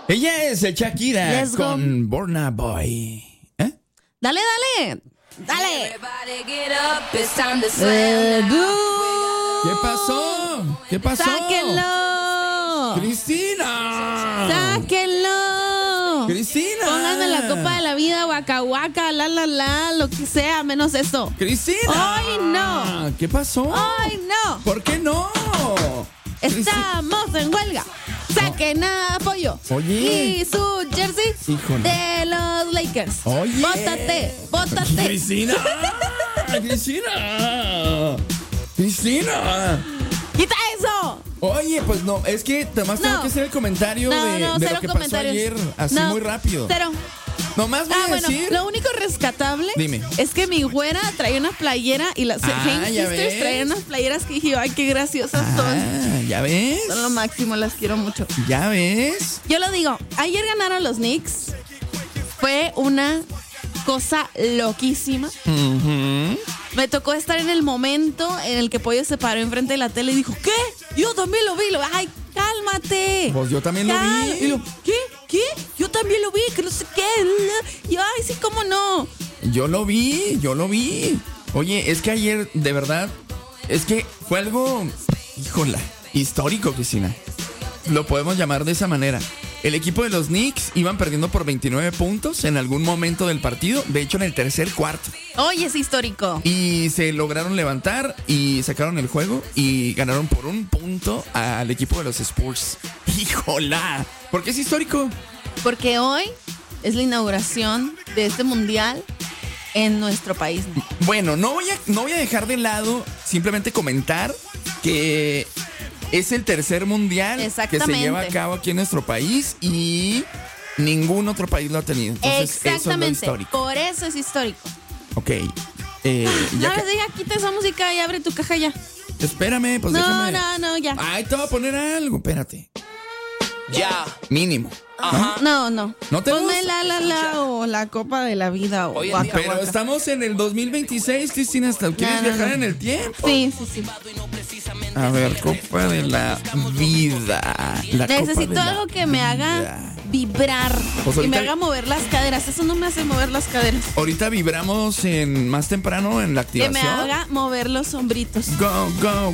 Ella es Shakira Let's go. con Burna Boy. Dale. ¿Qué pasó? ¡Sáquenlo! ¡Cristina! ¡Sáquenlo! ¡Cristina! Pónganme la copa de la vida, waka waka, la, lo que sea, menos eso. ¡Cristina! ¡Ay, no! ¿Qué pasó? ¡Ay, no! ¿Por qué no? Estamos en huelga. Saquen apoyo. Oye. Y su jersey Híjole. de los Lakers. Oye. Bótate. ¡Cristina! ¡Cristina! ¡Quita eso! Oye, pues no, es que además tengo que hacer el comentario de lo cero que comentarios. pasó ayer, así muy rápido. Cero. Nomás voy a decir. Lo único rescatable Dime. es que mi güera traía una playera y las Hank ya Sisters ves. traían unas playeras que dije, ay, qué graciosas son. ¿Ya ves? Son lo máximo, las quiero mucho. ¿Ya ves? Yo lo digo, ayer ganaron los Knicks. Fue una cosa loquísima. Me tocó estar en el momento en el que Pollo se paró enfrente de la tele y dijo, ¿qué? Yo también lo vi. Ay, cálmate. Pues yo también lo vi. Y yo, ¿qué? Yo también lo vi, que no sé qué. Y yo, ay, sí, cómo no. Yo lo vi. Oye, es que ayer, de verdad, es que fue algo, híjola, histórico, Cristina. Lo podemos llamar de esa manera. El equipo de los Knicks iban perdiendo por 29 puntos en algún momento del partido. De hecho, en el tercer cuarto. Oye, es histórico. Y se lograron levantar y sacaron el juego y ganaron por 1 punto al equipo de los Spurs. ¡Híjola! ¿Por qué es histórico? Porque hoy es la inauguración de este mundial en nuestro país. Bueno, no voy a dejar de lado simplemente comentar que es el tercer mundial que se lleva a cabo aquí en nuestro país y ningún otro país lo ha tenido. Entonces, exactamente. Eso es lo histórico. Por eso es histórico. Ok. Diga, quita esa música y abre tu caja ya. Espérame, pues déjame. No, ya. Ay, te voy a poner algo, espérate. Ya. Mínimo. Ajá. No. ¿No te Ponme gusta? la o la copa de la vida o Oye, guaca, Pero guaca. estamos en el 2026, Cristina. ¿Hasta quieres viajar en el tiempo? Sí. A ver, copa de la vida. Necesito algo que me haga vibrar, Pues que me ahorita- haga mover las caderas. Eso no me hace mover las caderas. Ahorita vibramos más temprano en la Que me activación. haga mover los hombritos. Go.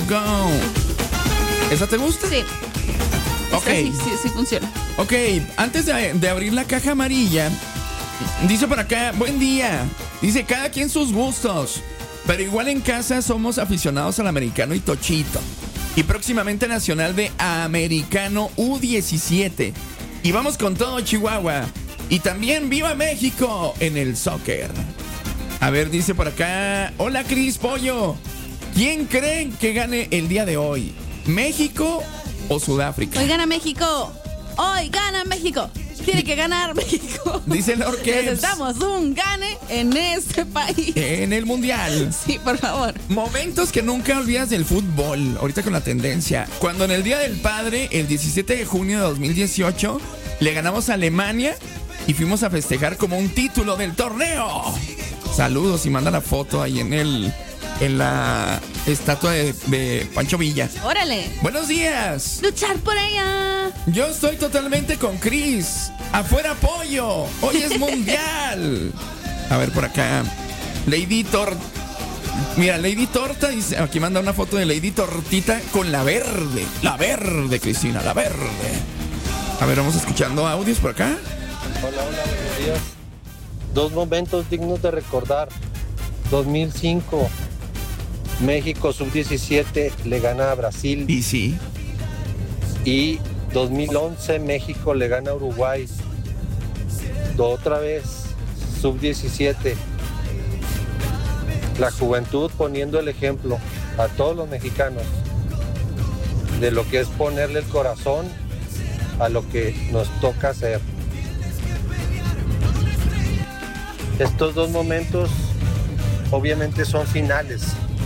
¿Esa te gusta? Sí. Ok. Sí funciona. Ok, antes de abrir la caja amarilla, dice por acá, buen día. Dice, cada quien sus gustos. Pero igual en casa somos aficionados al americano y tochito. Y próximamente nacional de americano U17. Y vamos con todo, Chihuahua. Y también viva México en el soccer. A ver, dice por acá, hola Cris Pollo. ¿Quién creen que gane el día de hoy? ¿México o Sudáfrica? Hoy gana México. Tiene que ganar México. Dice Lord Kebs. Necesitamos un gane en este país. En el mundial. Sí, por favor. Momentos que nunca olvidas del fútbol. Ahorita con la tendencia. Cuando en el Día del Padre, el 17 de junio de 2018, le ganamos a Alemania y fuimos a festejar como un título del torneo. Saludos y manda la foto ahí en la estatua de Pancho Villa. Órale. Buenos días. Luchar por ella. Yo estoy totalmente con Chris. Afuera Pollo. Hoy es mundial. A ver por acá. Lady Torta. Mira, Lady Torta dice, aquí manda una foto de Lady Tortita con la verde. La verde, Cristina, la verde. A ver, vamos escuchando audios por acá. Hola, buenos días. 2 momentos dignos de recordar. 2005, México sub-17 le gana a Brasil. Y sí. Y 2011, México le gana a Uruguay. Otra vez, sub-17. La juventud poniendo el ejemplo a todos los mexicanos de lo que es ponerle el corazón a lo que nos toca hacer. Estos 2 momentos obviamente son finales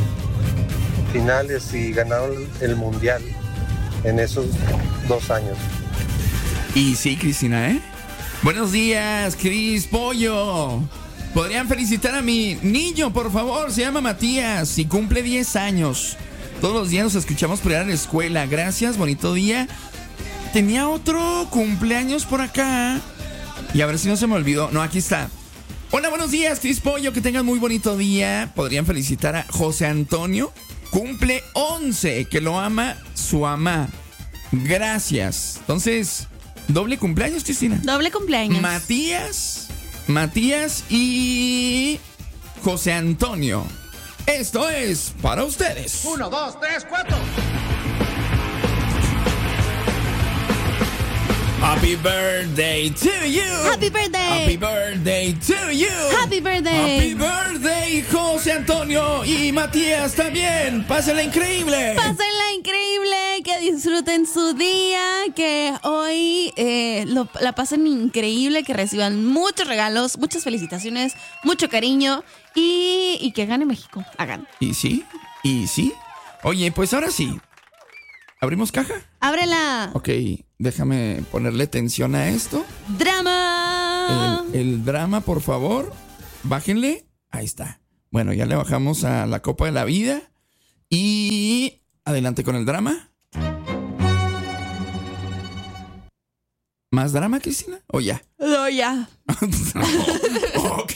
y ganaron el mundial en esos 2 años. Y sí, Cristina, ¿eh? Buenos días, Cris Pollo. ¿Podrían felicitar a mi niño, por favor? Se llama Matías y cumple 10 años. Todos los días nos escuchamos por ir a la escuela. Gracias, bonito día. tenía otro cumpleaños por acá. Y a ver si no se me olvidó. No, aquí está. Hola, buenos días, Cris Pollo. Que tengan muy bonito día. Podrían felicitar a José Antonio. Cumple 11. Que lo ama su mamá. Gracias. Entonces, doble cumpleaños, Cristina. Doble cumpleaños. Matías y José Antonio. Esto es para ustedes. 1, 2, 3, 4. Happy birthday to you. Happy birthday. Happy birthday to you. Happy birthday. Happy birthday, José Antonio y Matías también. Pásenla increíble. Pásenla increíble, que disfruten su día, que hoy la pasen increíble, que reciban muchos regalos, muchas felicitaciones, mucho cariño y que gane México. Hagan. ¿Y sí? Oye, pues ahora sí. ¿Abrimos caja? ¡Ábrela! Ok, déjame ponerle tensión a esto. ¡Drama! El drama, por favor. Bájenle. Ahí está. Bueno, ya le bajamos a la copa de la vida. Y adelante con el drama. ¿Más drama, Cristina? ¿O ya? No, ya. Ok.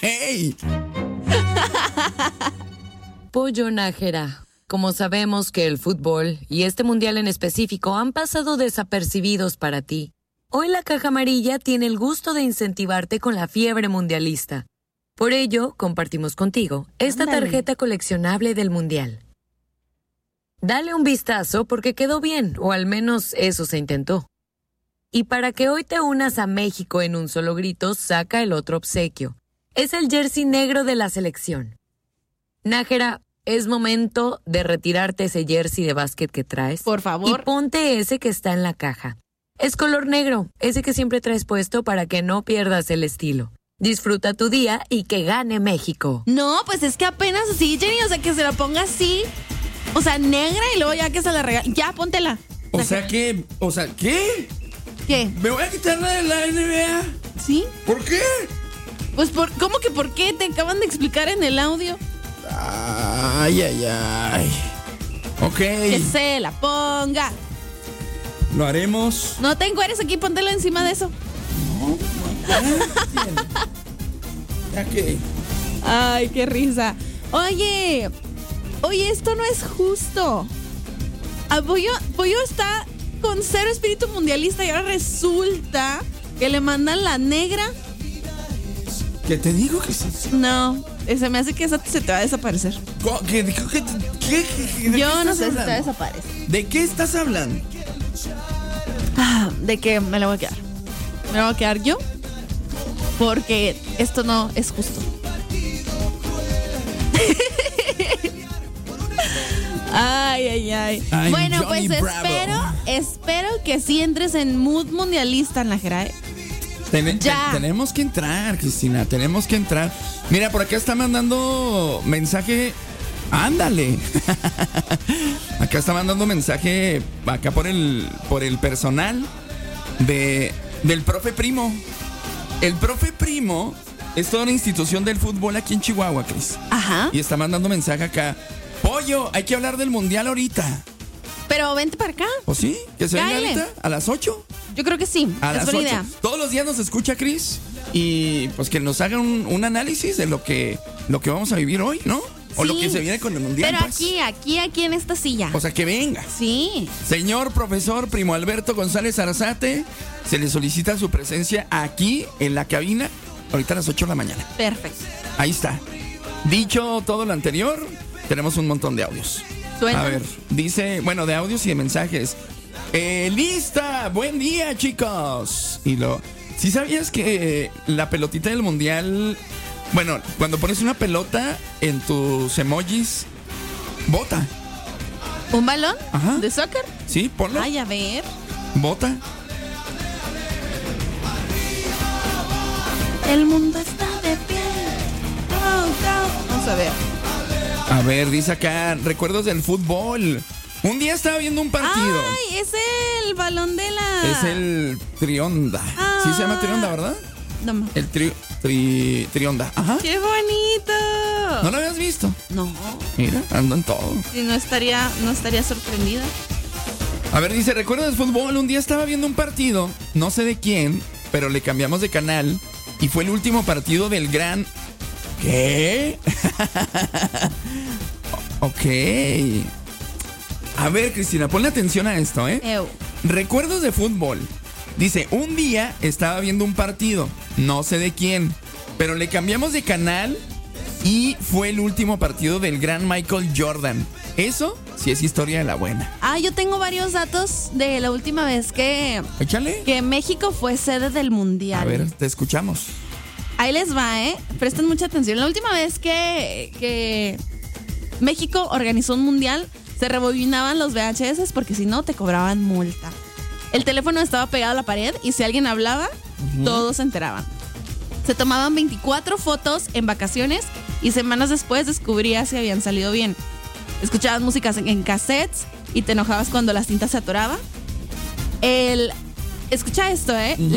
Pollo Nájera. Como sabemos que el fútbol, y este mundial en específico, han pasado desapercibidos para ti, hoy la Caja Amarilla tiene el gusto de incentivarte con la fiebre mundialista. Por ello, compartimos contigo esta tarjeta coleccionable del mundial. Dale un vistazo porque quedó bien, o al menos eso se intentó. Y para que hoy te unas a México en un solo grito, saca el otro obsequio. Es el jersey negro de la selección. Nájera, es momento de retirarte ese jersey de básquet que traes. Por favor. Y ponte ese que está en la caja. Es color negro, ese que siempre traes puesto para que no pierdas el estilo. Disfruta tu día y que gane México. No, pues es que apenas así, Jenny, o sea, que se la ponga así, o sea, negra y luego ya que se la regala. Ya, póntela. ¿qué? ¿Qué? ¿Me voy a quitar la de la NBA? ¿Sí? ¿Por qué? Pues, ¿cómo que por qué? Te acaban de explicar en el audio. Ay. Ok. Que se la ponga. Lo haremos. No te encueres aquí, póntela encima de eso. Ya que. Ay, qué risa. Oye, esto no es justo. Pollo está con cero espíritu mundialista y ahora resulta que le mandan la negra. ¿Qué te digo que sí? No, se me hace que esa se te va a desaparecer. ¿Qué? Yo no sé si te va a desaparecer. ¿De qué estás hablando? De que me la voy a quedar. Me la voy a quedar yo. Porque esto no es justo. Ay. Bueno, Johnny pues Bravo. espero que sí entres en mood mundialista en la Jerae. Tenemos que entrar, Cristina, tenemos que entrar. Mira, por acá está mandando mensaje. Ándale. Acá está mandando mensaje acá por el personal del profe Primo. El profe Primo es toda una institución del fútbol aquí en Chihuahua, Cris. Ajá. Y está mandando mensaje acá. Pollo, hay que hablar del mundial ahorita. Pero vente para acá. ¿O sí? ¿Que se venga Cáele. ahorita? ¿A las 8? Yo creo que sí. A es las buena 8. idea. Todos los días nos escucha Cris y pues que nos haga un análisis de lo que vamos a vivir hoy, ¿no? O Sí. lo que se viene con el mundial. Pero pues. aquí en esta silla. O sea, que venga. Sí. Señor profesor Primo Alberto González Arzate, se le solicita su presencia aquí en la cabina ahorita a las 8 de la mañana. Perfecto. Ahí está. Dicho todo lo anterior, tenemos un montón de audios. Suena. A ver, dice, bueno, de audios y de mensajes. ¡Lista! ¡Buen día, chicos! ¿Sí sabías que la pelotita del mundial, bueno, cuando pones una pelota en tus emojis, bota? ¿Un balón? Ajá. ¿De soccer? Sí, ponlo. Ay, a ver. Bota. El mundo está de pie. Vamos a ver. A ver, dice acá, recuerdos del fútbol. Un día estaba viendo un partido. Ay, es el balón de la... Es el Trionda. Sí se llama Trionda, ¿verdad? No. El Trionda. Ajá. ¡Qué bonito! ¿No lo habías visto? No. Mira, ando en todo. Si no estaría sorprendida. A ver, dice, ¿recuerdas del fútbol? Un día estaba viendo un partido, no sé de quién, pero le cambiamos de canal y fue el último partido del gran... ¿Qué? Ok. A ver, Cristina, ponle atención a esto, ¿eh? Recuerdos de fútbol. Dice, un día estaba viendo un partido, no sé de quién, pero le cambiamos de canal y fue el último partido del gran Michael Jordan. Eso sí es historia de la buena. Yo tengo varios datos de la última vez que... Échale. Que México fue sede del Mundial. A ver, te escuchamos. Ahí les va, presten mucha atención. La última vez que México organizó un Mundial, se rebobinaban los VHS porque si no te cobraban multa. El teléfono estaba pegado a la pared y si alguien hablaba, todos se enteraban. Se tomaban 24 fotos en vacaciones y semanas después descubrías si habían salido bien. Escuchabas músicas en cassettes y te enojabas cuando la cinta se atoraba. Escucha esto,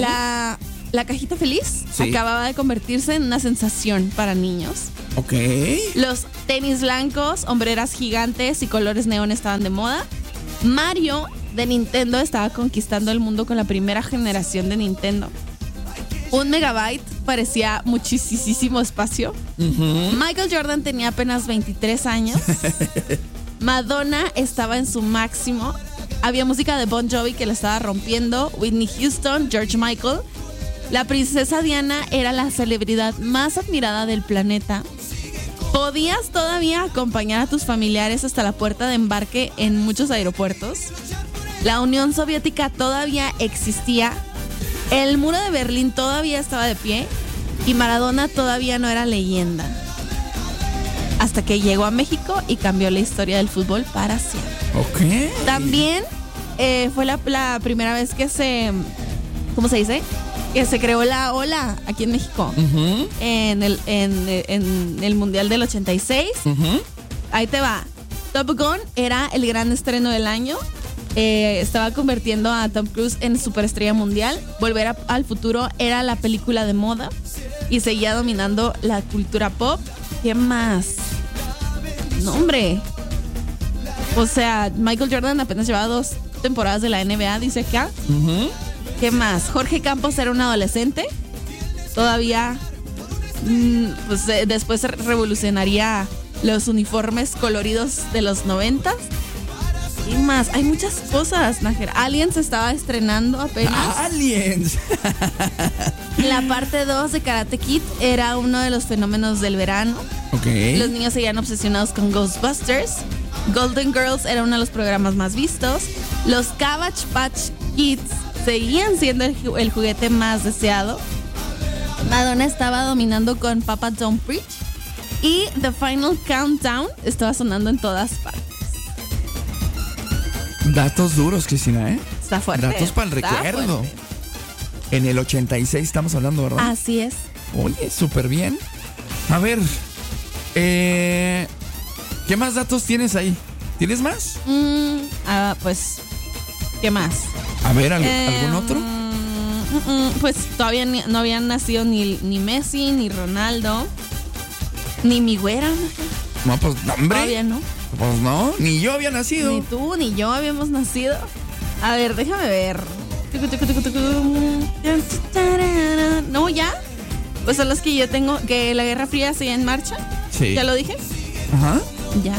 La cajita feliz acababa de convertirse en una sensación para niños. Ok. Los tenis blancos, hombreras gigantes y colores neón estaban de moda. Mario de Nintendo estaba conquistando el mundo con la primera generación de Nintendo. 1 megabyte parecía muchísimo espacio. Michael Jordan tenía apenas 23 años. Madonna estaba en su máximo. Había música de Bon Jovi que la estaba rompiendo. Whitney Houston, George Michael. La princesa Diana era la celebridad más admirada del planeta. Podías todavía acompañar a tus familiares hasta la puerta de embarque en muchos aeropuertos. La Unión Soviética todavía existía. El muro de Berlín todavía estaba de pie. Y Maradona todavía no era leyenda. Hasta que llegó a México y cambió la historia del fútbol para siempre. Ok. También fue la primera vez que se... ¿Cómo se dice? Que se creó la ola aquí en México. En el Mundial del 86. Ahí te va. Top Gun era el gran estreno del año. Estaba convirtiendo a Tom Cruise en superestrella mundial. Volver al futuro era la película de moda y seguía dominando la cultura pop. ¿Qué más? No, hombre. O sea, Michael Jordan apenas llevaba 2 temporadas de la NBA, dice acá. ¿Qué más? Jorge Campos era un adolescente. Todavía, pues después revolucionaría los uniformes coloridos de los 90s. ¿Qué más? Hay muchas cosas, Nájera. Aliens estaba estrenando apenas. ¡Aliens! La parte 2 de Karate Kid era uno de los fenómenos del verano. Ok. Los niños seguían obsesionados con Ghostbusters. Golden Girls era uno de los programas más vistos. Los Cabbage Patch Kids seguían siendo el juguete más deseado. Madonna estaba dominando con Papa Don't Preach. Y The Final Countdown estaba sonando en todas partes. Datos duros, Cristina, ¿eh? Está fuerte. Datos para el recuerdo. En el 86 estamos hablando, ¿verdad? Así es. Oye, súper bien. A ver, ¿qué más datos tienes ahí? ¿Tienes más? Pues, ¿qué más? A ver, ¿algún otro? Pues todavía no habían nacido ni Messi, ni Ronaldo, ni mi güera. No, pues, hombre. Todavía no. Pues no, ni yo había nacido. Ni tú, ni yo habíamos nacido. A ver, déjame ver. No, ya. Pues son los que yo tengo, que la Guerra Fría sigue en marcha. Sí. ¿Ya lo dije? Ajá. Ya.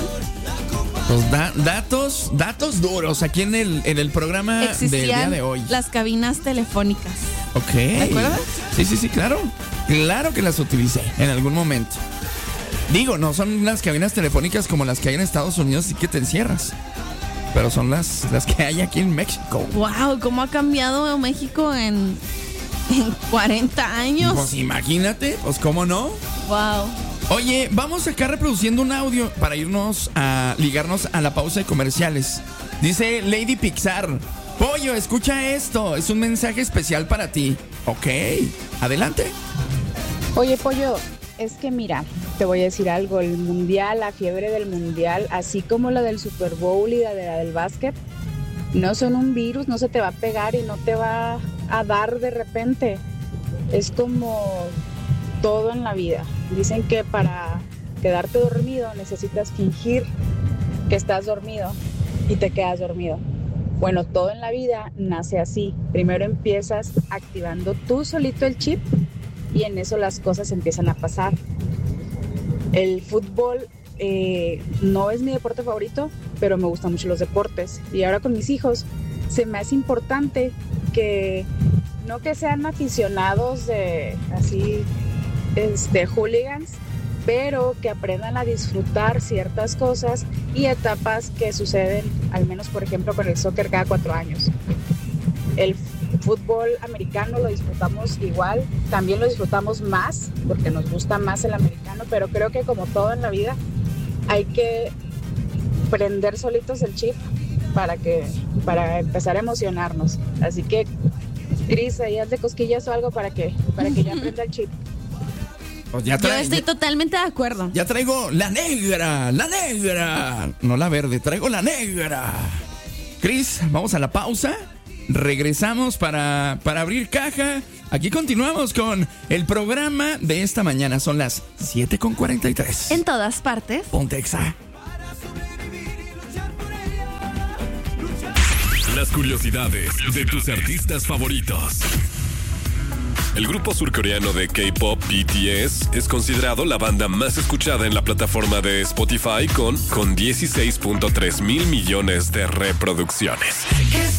Pues datos duros aquí en el programa del día de hoy. Las cabinas telefónicas. Ok. ¿Te acuerdas? Sí, claro. Claro que las utilicé en algún momento. Digo, no son las cabinas telefónicas como las que hay en Estados Unidos y que te encierras. Pero son las que hay aquí en México. Wow, ¿cómo ha cambiado México en 40 años? Pues imagínate, pues cómo no. Wow. Oye, vamos acá reproduciendo un audio para irnos a ligarnos a la pausa de comerciales. Dice Lady Pixar: Pollo, escucha esto, es un mensaje especial para ti. Ok, adelante. Oye, Pollo, es que mira, te voy a decir algo, el mundial, la fiebre del mundial, así como la del Super Bowl y la del básquet, no son un virus, no se te va a pegar y no te va a dar de repente. Es como todo en la vida. Dicen que para quedarte dormido necesitas fingir que estás dormido y te quedas dormido. Bueno, todo en la vida nace así. Primero empiezas activando tú solito el chip y en eso las cosas empiezan a pasar. El fútbol no es mi deporte favorito, pero me gustan mucho los deportes. Y ahora con mis hijos se me hace importante que no que sean aficionados de hooligans, pero que aprendan a disfrutar ciertas cosas y etapas que suceden, al menos por ejemplo con el soccer cada 4 años. El fútbol americano lo disfrutamos igual, también lo disfrutamos más porque nos gusta más el americano, pero creo que como todo en la vida hay que prender solitos el chip para empezar a emocionarnos. Así que Cris, ahí haz de cosquillas o algo para que ya aprenda el chip. Pues yo estoy totalmente de acuerdo. Ya traigo la negra, no la verde, traigo la negra. Cris, vamos a la pausa. Regresamos para abrir caja. Aquí continuamos con el programa de esta mañana. Son las 7:43. En todas partes. Ponte Exa. Las curiosidades de tus artistas favoritos. El grupo surcoreano de K-pop BTS es considerado la banda más escuchada en la plataforma de Spotify con 16.3 mil millones de reproducciones.